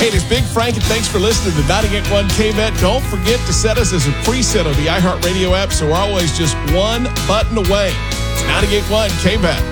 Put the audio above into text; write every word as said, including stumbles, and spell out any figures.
Hey, it's Big Frank, and thanks for listening to ninety-eight point one K-Bet. Don't forget to set us as a preset on the iHeartRadio app, so we're always just one button away. It's ninety-eight point one K-Bet.